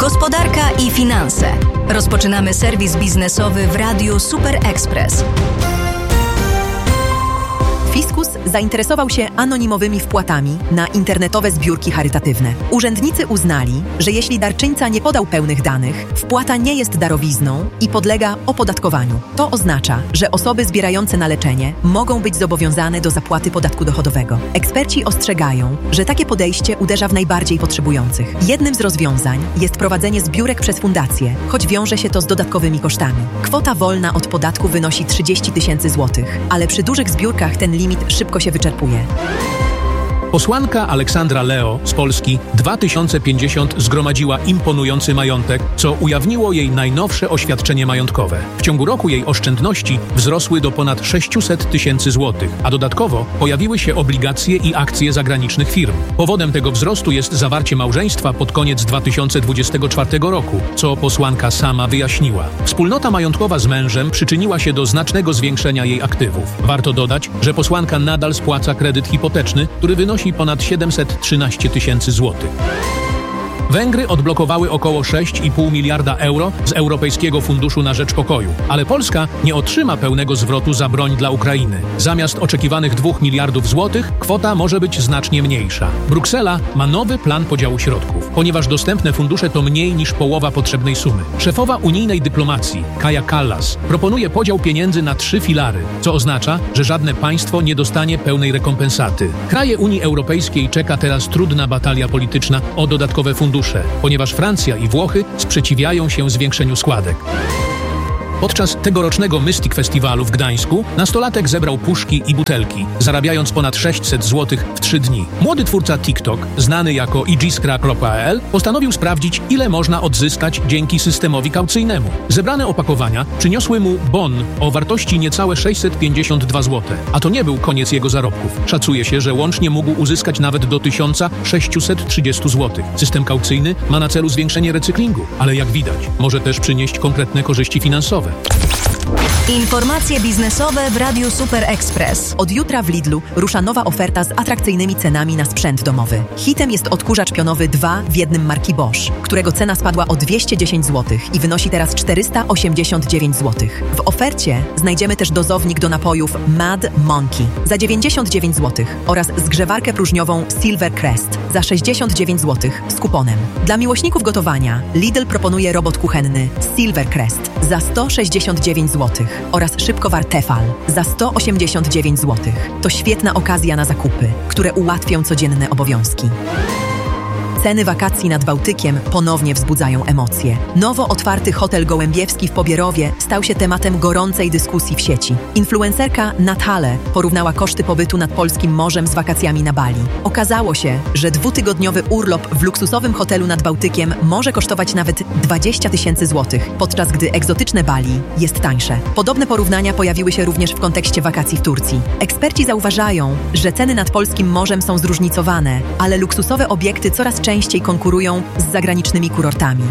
Gospodarka i finanse. Rozpoczynamy serwis biznesowy w Radiu Super Express. Fiskus zainteresował się anonimowymi wpłatami na internetowe zbiórki charytatywne. Urzędnicy uznali, że jeśli darczyńca nie podał pełnych danych, wpłata nie jest darowizną i podlega opodatkowaniu. To oznacza, że osoby zbierające na leczenie mogą być zobowiązane do zapłaty podatku dochodowego. Eksperci ostrzegają, że takie podejście uderza w najbardziej potrzebujących. Jednym z rozwiązań jest prowadzenie zbiórek przez fundacje, choć wiąże się to z dodatkowymi kosztami. Kwota wolna od podatku wynosi 30 000 złotych, ale przy dużych zbiórkach ten limit szybko się wyczerpuje. Posłanka Aleksandra Leo z Polski 2050 zgromadziła imponujący majątek, co ujawniło jej najnowsze oświadczenie majątkowe. W ciągu roku jej oszczędności wzrosły do ponad 600 000 złotych, a dodatkowo pojawiły się obligacje i akcje zagranicznych firm. Powodem tego wzrostu jest zawarcie małżeństwa pod koniec 2024 roku, co posłanka sama wyjaśniła. Wspólnota majątkowa z mężem przyczyniła się do znacznego zwiększenia jej aktywów. Warto dodać, że posłanka nadal spłaca kredyt hipoteczny, który wynosi ponad 713 000 złotych. Węgry odblokowały około 6,5 miliarda euro z Europejskiego Funduszu na Rzecz Pokoju, ale Polska nie otrzyma pełnego zwrotu za broń dla Ukrainy. Zamiast oczekiwanych 2 miliardów złotych, kwota może być znacznie mniejsza. Bruksela ma nowy plan podziału środków, ponieważ dostępne fundusze to mniej niż połowa potrzebnej sumy. Szefowa unijnej dyplomacji, Kaja Kallas, proponuje podział pieniędzy na 3 filary, co oznacza, że żadne państwo nie dostanie pełnej rekompensaty. Kraje Unii Europejskiej czeka teraz trudna batalia polityczna o dodatkowe fundusze, ponieważ Francja i Włochy sprzeciwiają się zwiększeniu składek. Podczas tegorocznego Mystic Festiwalu w Gdańsku nastolatek zebrał puszki i butelki, zarabiając ponad 600 zł w 3 dni. Młody twórca TikTok, znany jako igiskra.pl, postanowił sprawdzić, ile można odzyskać dzięki systemowi kaucyjnemu. Zebrane opakowania przyniosły mu bon o wartości niecałe 652 zł, a to nie był koniec jego zarobków. Szacuje się, że łącznie mógł uzyskać nawet do 1630 zł. System kaucyjny ma na celu zwiększenie recyklingu, ale jak widać, może też przynieść konkretne korzyści finansowe. Informacje biznesowe w Radiu Super Express. Od jutra w Lidlu rusza nowa oferta z atrakcyjnymi cenami na sprzęt domowy. Hitem jest odkurzacz pionowy 2 w 1 marki Bosch, którego cena spadła o 210 zł i wynosi teraz 489 zł. W ofercie znajdziemy też dozownik do napojów Mad Monkey za 99 zł oraz zgrzewarkę próżniową Silver Crest za 69 zł z kuponem. Dla miłośników gotowania Lidl proponuje robot kuchenny Silver Crest za 169 zł oraz szybkowar Tefal za 189 zł. To świetna okazja na zakupy, które ułatwią codzienne obowiązki. Ceny wakacji nad Bałtykiem ponownie wzbudzają emocje. Nowo otwarty hotel Gołębiewski w Pobierowie stał się tematem gorącej dyskusji w sieci. Influencerka Natale porównała koszty pobytu nad polskim morzem z wakacjami na Bali. Okazało się, że 2-tygodniowy urlop w luksusowym hotelu nad Bałtykiem może kosztować nawet 20 000 złotych, podczas gdy egzotyczne Bali jest tańsze. Podobne porównania pojawiły się również w kontekście wakacji w Turcji. Eksperci zauważają, że ceny nad polskim morzem są zróżnicowane, ale luksusowe obiekty coraz częściej konkurują z zagranicznymi kurortami.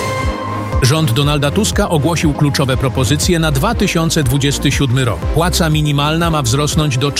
Rząd Donalda Tuska ogłosił kluczowe propozycje na 2027 rok. Płaca minimalna ma wzrosnąć do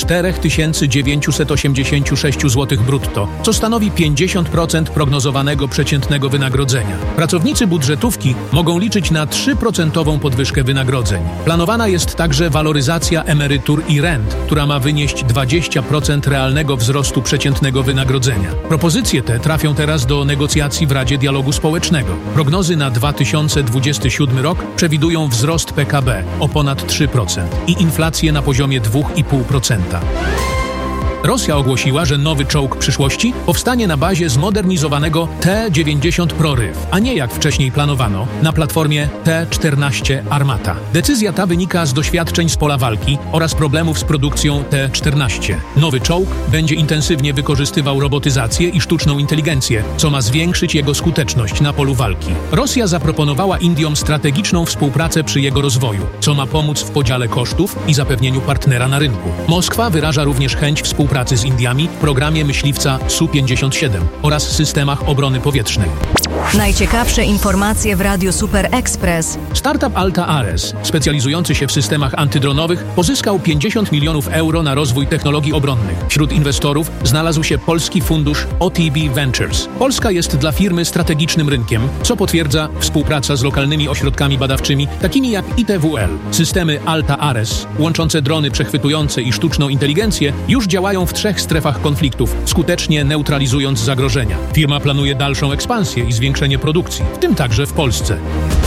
4986 zł brutto, co stanowi 50% prognozowanego przeciętnego wynagrodzenia. Pracownicy budżetówki mogą liczyć na 3% podwyżkę wynagrodzeń. Planowana jest także waloryzacja emerytur i rent, która ma wynieść 20% realnego wzrostu przeciętnego wynagrodzenia. Propozycje te trafią teraz do negocjacji w Radzie Dialogu Społecznego. Prognozy na 2027 rok przewidują wzrost PKB o ponad 3% i inflację na poziomie 2,5%. Rosja ogłosiła, że nowy czołg przyszłości powstanie na bazie zmodernizowanego T-90 Proryw, a nie jak wcześniej planowano, na platformie T-14 Armata. Decyzja ta wynika z doświadczeń z pola walki oraz problemów z produkcją T-14. Nowy czołg będzie intensywnie wykorzystywał robotyzację i sztuczną inteligencję, co ma zwiększyć jego skuteczność na polu walki. Rosja zaproponowała Indiom strategiczną współpracę przy jego rozwoju, co ma pomóc w podziale kosztów i zapewnieniu partnera na rynku. Moskwa wyraża również chęć współpracy współpracy z Indiami, programie myśliwca Su-57 oraz systemach obrony powietrznej. Najciekawsze informacje w Radiu Super Express. Startup Alta Ares, specjalizujący się w systemach antydronowych, pozyskał 50 milionów euro na rozwój technologii obronnych. Wśród inwestorów znalazł się polski fundusz OTB Ventures. Polska jest dla firmy strategicznym rynkiem, co potwierdza współpraca z lokalnymi ośrodkami badawczymi, takimi jak ITWL. Systemy Alta Ares, łączące drony przechwytujące i sztuczną inteligencję, już działają w 3 strefach konfliktów, skutecznie neutralizując zagrożenia. Firma planuje dalszą ekspansję i zwiększenie produkcji, w tym także w Polsce.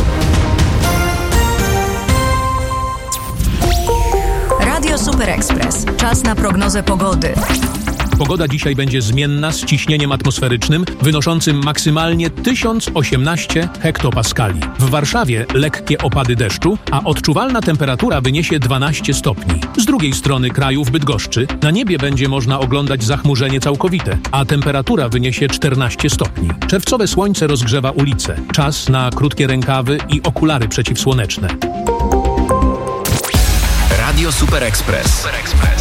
Radio Super Express. Czas na prognozę pogody. Pogoda dzisiaj będzie zmienna z ciśnieniem atmosferycznym wynoszącym maksymalnie 1018 hektopaskali. W Warszawie lekkie opady deszczu, a odczuwalna temperatura wyniesie 12 stopni. Z drugiej strony kraju w Bydgoszczy na niebie będzie można oglądać zachmurzenie całkowite, a temperatura wyniesie 14 stopni. Czerwcowe słońce rozgrzewa ulice. Czas na krótkie rękawy i okulary przeciwsłoneczne. Radio Super Express.